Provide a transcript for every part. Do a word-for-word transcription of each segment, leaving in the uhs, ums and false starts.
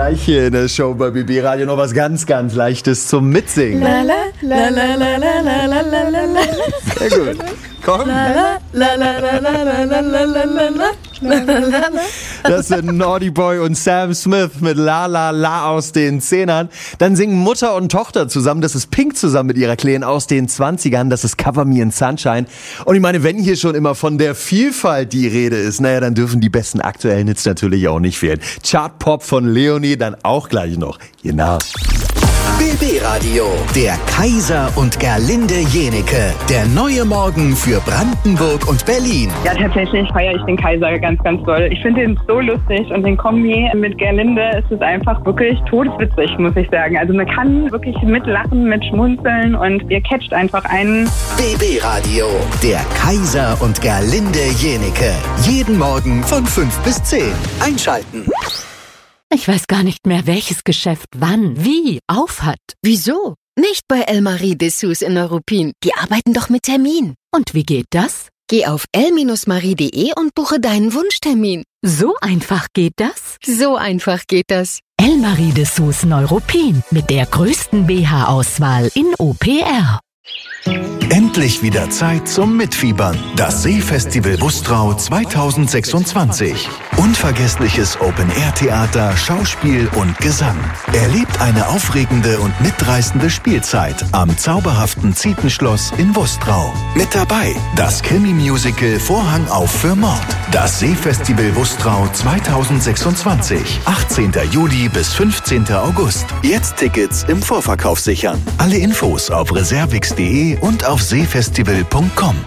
Gleich hier in der Show bei B B Radio noch was ganz, ganz Leichtes zum Mitsingen. La la la la la la la la la la la. Sehr gut. Komm. La la la la la la la la la la. Das sind Naughty Boy und Sam Smith mit La La La aus den Zehnern. Dann singen Mutter und Tochter zusammen. Das ist Pink zusammen mit ihrer Kleinen aus den Zwanzigern. Das ist Cover Me in Sunshine. Und ich meine, wenn hier schon immer von der Vielfalt die Rede ist, naja, dann dürfen die besten aktuellen Hits natürlich auch nicht fehlen. Chart Pop von Leonie, dann auch gleich noch. Genau. B B Radio, der Kaiser und Gerlinde Jenike. Der neue Morgen für Brandenburg und Berlin. Ja, tatsächlich feiere ich den Kaiser ganz, ganz doll. Ich finde ihn so lustig und den Kombi mit Gerlinde ist es einfach wirklich todeswitzig, muss ich sagen. Also man kann wirklich mitlachen, mit schmunzeln und ihr catcht einfach einen. B B Radio, der Kaiser und Gerlinde Jenike. Jeden Morgen von fünf bis zehn. Einschalten. Ich weiß gar nicht mehr, welches Geschäft wann, wie aufhat. Wieso? Nicht bei Elmarie Dessous in Neuruppin. Die arbeiten doch mit Termin. Und wie geht das? Geh auf el marie punkt de und buche deinen Wunschtermin. So einfach geht das? So einfach geht das. Elmarie Dessous Neuruppin mit der größten B H-Auswahl in O P R. Endlich wieder Zeit zum Mitfiebern. Das Seefestival Wustrau zweitausendsechsundzwanzig. Unvergessliches Open-Air-Theater, Schauspiel und Gesang. Erlebt eine aufregende und mitreißende Spielzeit am zauberhaften Zietenschloss in Wustrau. Mit dabei das Krimi-Musical Vorhang auf für Mord. Das Seefestival Wustrau zweitausendsechsundzwanzig. achtzehnten Juli bis fünfzehnten August. Jetzt Tickets im Vorverkauf sichern. Alle Infos auf reservix punkt de und auf seefestival punkt com.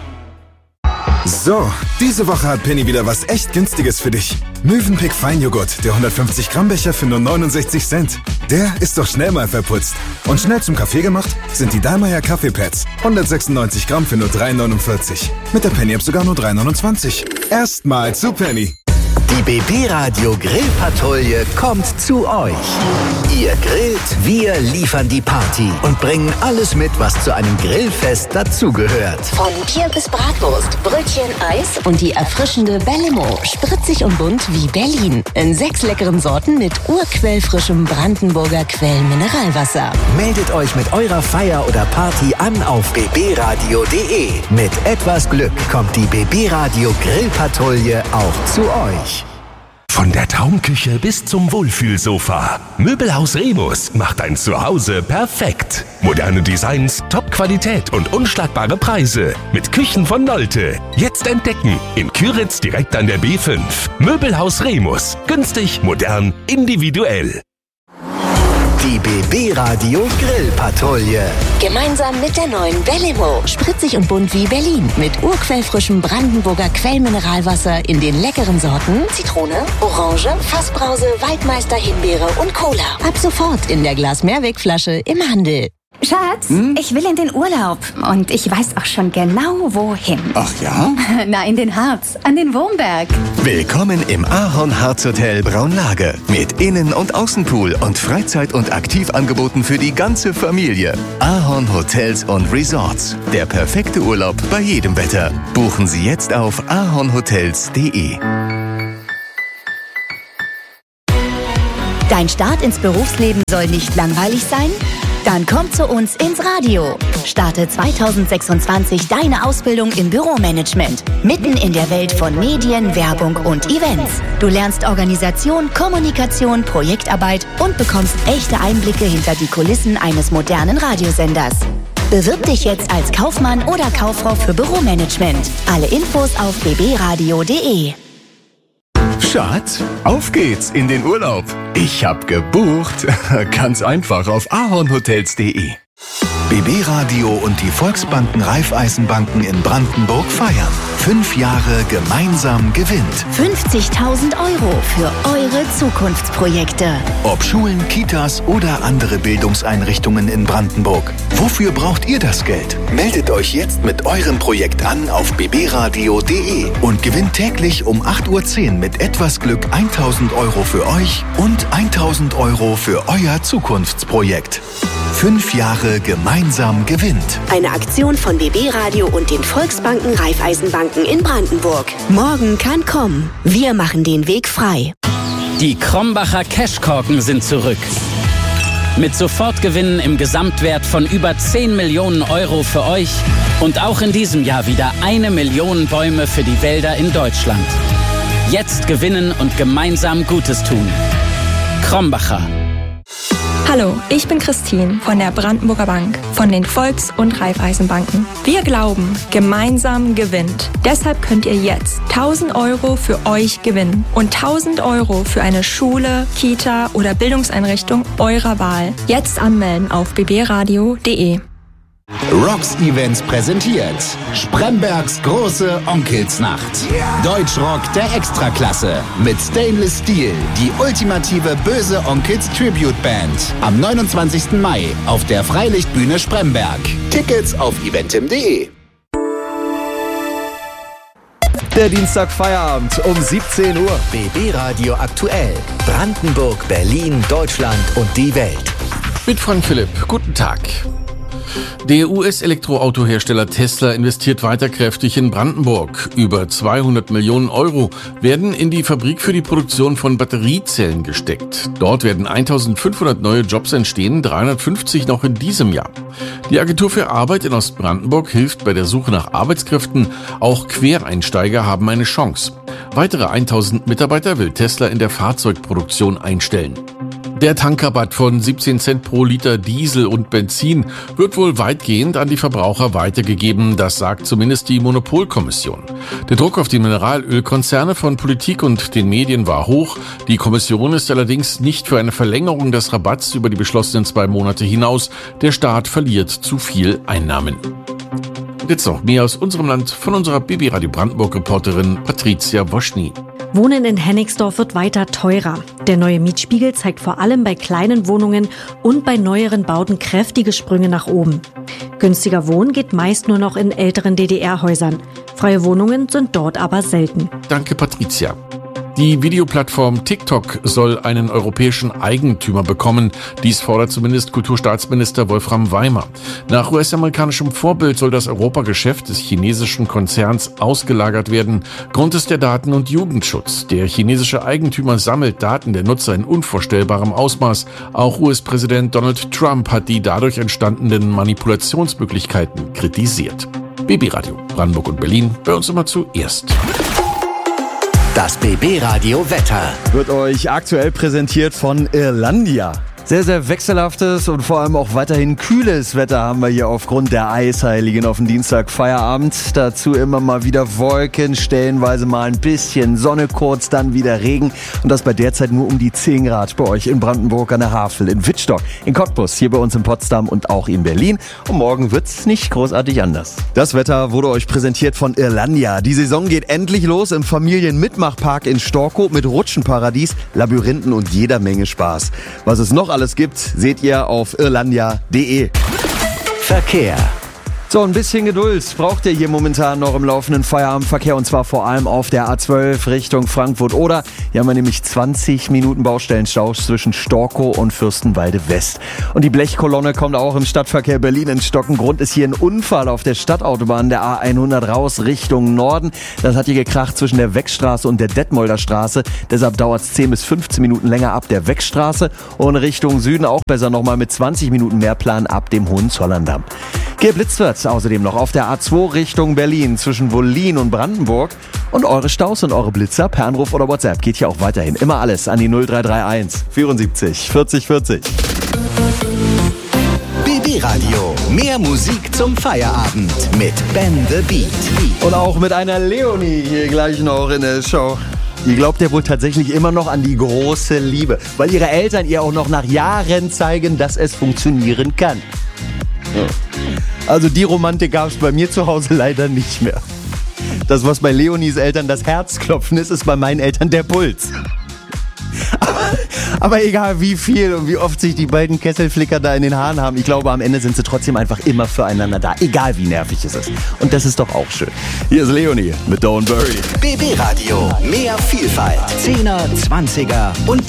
So, diese Woche hat Penny wieder was echt Günstiges für dich. Mövenpick Feinjoghurt, der hundertfünfzig Gramm Becher für nur neunundsechzig Cent. Der ist doch schnell mal verputzt. Und schnell zum Kaffee gemacht sind die Dallmayr Kaffeepads. hundertsechsundneunzig Gramm für nur drei neunundvierzig. Mit der Penny-App sogar nur drei neunundzwanzig. Erstmal zu Penny. Die B B Radio Grillpatrouille kommt zu euch. Ihr grillt, wir liefern die Party und bringen alles mit, was zu einem Grillfest dazugehört. Von Bier bis Bratwurst, Brötchen, Eis und die erfrischende Bellimo. Spritzig und bunt wie Berlin. In sechs leckeren Sorten mit urquellfrischem Brandenburger Quellmineralwasser. Meldet euch mit eurer Feier oder Party an auf b b radio punkt de. Mit etwas Glück kommt die B B Radio Grillpatrouille auch zu euch. Von der Traumküche bis zum Wohlfühlsofa. Möbelhaus Remus macht ein Zuhause perfekt. Moderne Designs, Top-Qualität und unschlagbare Preise. Mit Küchen von Nolte. Jetzt entdecken. In Küritz direkt an der B fünf. Möbelhaus Remus. Günstig, modern, individuell. Die B B Radio Grillpatrouille. Gemeinsam mit der neuen Bellimo. Spritzig und bunt wie Berlin. Mit urquellfrischem Brandenburger Quellmineralwasser in den leckeren Sorten Zitrone, Orange, Fassbrause, Waldmeister, Himbeere und Cola. Ab sofort in der Glas-Mehrweg-Flasche im Handel. Schatz, hm? ich will in den Urlaub und ich weiß auch schon genau, wohin. Ach ja? Na, in den Harz, an den Wurmberg. Willkommen im Ahorn Harz Hotel Braunlage. Mit Innen- und Außenpool und Freizeit- und Aktivangeboten für die ganze Familie. Ahorn Hotels und Resorts. Der perfekte Urlaub bei jedem Wetter. Buchen Sie jetzt auf ahornhotels punkt de. Dein Start ins Berufsleben soll nicht langweilig sein? Dann komm zu uns ins Radio. Starte zweitausendsechsundzwanzig deine Ausbildung im Büromanagement. Mitten in der Welt von Medien, Werbung und Events. Du lernst Organisation, Kommunikation, Projektarbeit und bekommst echte Einblicke hinter die Kulissen eines modernen Radiosenders. Bewirb dich jetzt als Kaufmann oder Kauffrau für Büromanagement. Alle Infos auf b b radio punkt de. Schatz, auf geht's in den Urlaub. Ich hab gebucht. Ganz einfach auf ahornhotels punkt de. B B Radio und die Volksbanken Raiffeisenbanken in Brandenburg feiern. Fünf Jahre gemeinsam gewinnt. fünfzigtausend Euro für eure Zukunftsprojekte. Ob Schulen, Kitas oder andere Bildungseinrichtungen in Brandenburg. Wofür braucht ihr das Geld? Meldet euch jetzt mit eurem Projekt an auf b b radio punkt de und gewinnt täglich um acht Uhr zehn mit etwas Glück eintausend Euro für euch und eintausend Euro für euer Zukunftsprojekt. Fünf Jahre gemeinsam gewinnt. Eine Aktion von B B Radio und den Volksbanken Raiffeisenbanken in Brandenburg. Morgen kann kommen. Wir machen den Weg frei. Die Krombacher Cashkorken sind zurück. Mit Sofortgewinnen im Gesamtwert von über zehn Millionen Euro für euch und auch in diesem Jahr wieder eine Million Bäume für die Wälder in Deutschland. Jetzt gewinnen und gemeinsam Gutes tun. Krombacher. Hallo, ich bin Christine von der Brandenburger Bank, von den Volks- und Raiffeisenbanken. Wir glauben, gemeinsam gewinnt. Deshalb könnt ihr jetzt tausend Euro für euch gewinnen und tausend Euro für eine Schule, Kita oder Bildungseinrichtung eurer Wahl. Jetzt anmelden auf b b radio punkt d e. Rocks Events präsentiert Sprembergs große Onkelsnacht. Deutschrock der Extraklasse mit Stainless Steel, die ultimative böse Onkels Tribute Band. Am neunundzwanzigsten Mai auf der Freilichtbühne Spremberg. Tickets auf eventim punkt d e. Der Dienstag Feierabend um siebzehn Uhr. B B Radio aktuell. Brandenburg, Berlin, Deutschland und die Welt. Mit Frank Philipp. Guten Tag. Der U S-Elektroautohersteller Tesla investiert weiter kräftig in Brandenburg. Über zweihundert Millionen Euro werden in die Fabrik für die Produktion von Batteriezellen gesteckt. Dort werden eintausendfünfhundert neue Jobs entstehen, dreihundertfünfzig noch in diesem Jahr. Die Agentur für Arbeit in Ostbrandenburg hilft bei der Suche nach Arbeitskräften. Auch Quereinsteiger haben eine Chance. Weitere eintausend Mitarbeiter will Tesla in der Fahrzeugproduktion einstellen. Der Tankrabatt von siebzehn Cent pro Liter Diesel und Benzin wird wohl weitgehend an die Verbraucher weitergegeben, das sagt zumindest die Monopolkommission. Der Druck auf die Mineralölkonzerne von Politik und den Medien war hoch. Die Kommission ist allerdings nicht für eine Verlängerung des Rabatts über die beschlossenen zwei Monate hinaus. Der Staat verliert zu viel Einnahmen. Und jetzt noch mehr aus unserem Land von unserer B B Radio Brandenburg-Reporterin Patricia Woschny. Wohnen in Hennigsdorf wird weiter teurer. Der neue Mietspiegel zeigt vor allem bei kleinen Wohnungen und bei neueren Bauten kräftige Sprünge nach oben. Günstiger Wohnen geht meist nur noch in älteren D D R-Häusern. Freie Wohnungen sind dort aber selten. Danke, Patricia. Die Videoplattform TikTok soll einen europäischen Eigentümer bekommen. Dies fordert zumindest Kulturstaatsminister Wolfram Weimer. Nach U S-amerikanischem Vorbild soll das Europageschäft des chinesischen Konzerns ausgelagert werden. Grund ist der Daten- und Jugendschutz. Der chinesische Eigentümer sammelt Daten der Nutzer in unvorstellbarem Ausmaß. Auch U S-Präsident Donald Trump hat die dadurch entstandenen Manipulationsmöglichkeiten kritisiert. B B Radio Brandenburg und Berlin, bei uns immer zuerst. Das B B Radio Wetter wird euch aktuell präsentiert von Irlandia. Sehr, sehr wechselhaftes und vor allem auch weiterhin kühles Wetter haben wir hier aufgrund der Eisheiligen auf dem Dienstag Feierabend. Dazu immer mal wieder Wolken, stellenweise mal ein bisschen Sonne, kurz dann wieder Regen. Und das bei derzeit nur um die zehn Grad bei euch in Brandenburg an der Havel, in Wittstock, in Cottbus, hier bei uns in Potsdam und auch in Berlin. Und morgen wird's nicht großartig anders. Das Wetter wurde euch präsentiert von Irlandia. Die Saison geht endlich los im Familienmitmachpark in Storkow mit Rutschenparadies, Labyrinthen und jeder Menge Spaß. Was es noch alles gibt, seht ihr auf irlandia punkt de. Verkehr. So, ein bisschen Geduld braucht ihr hier momentan noch im laufenden Feierabendverkehr und zwar vor allem auf der A zwölf Richtung Frankfurt-Oder. Hier haben wir nämlich zwanzig Minuten Baustellenstau zwischen Storkow und Fürstenwalde West. Und die Blechkolonne kommt auch im Stadtverkehr Berlin ins Stocken. Grund ist hier ein Unfall auf der Stadtautobahn der A hundert raus Richtung Norden. Das hat hier gekracht zwischen der Weckstraße und der Detmolder Straße. Deshalb dauert es zehn bis fünfzehn Minuten länger ab der Weckstraße und Richtung Süden auch besser nochmal mit zwanzig Minuten mehr Plan ab dem Hohenzollerndamm. Geblitzt wird außerdem noch auf der A zwei Richtung Berlin zwischen Wollin und Brandenburg. Und eure Staus und eure Blitzer per Anruf oder WhatsApp geht hier auch weiterhin. Immer alles an die null drei drei eins vierundsiebzig vierzig vierzig. B B Radio. Mehr Musik zum Feierabend mit Ben the Beat. Und auch mit einer Leonie hier gleich noch in der Show. Die glaubt ja wohl tatsächlich immer noch an die große Liebe, weil ihre Eltern ihr auch noch nach Jahren zeigen, dass es funktionieren kann. Ja. Also die Romantik gab es bei mir zu Hause leider nicht mehr. Das, was bei Leonies Eltern das Herzklopfen ist, ist bei meinen Eltern der Puls. Aber, aber egal wie viel und wie oft sich die beiden Kesselflicker da in den Haaren haben, ich glaube, am Ende sind sie trotzdem einfach immer füreinander da, egal wie nervig es ist. Und das ist doch auch schön. Hier ist Leonie mit Don't Worry. B B Radio, mehr Vielfalt. Zehner, Zwanziger und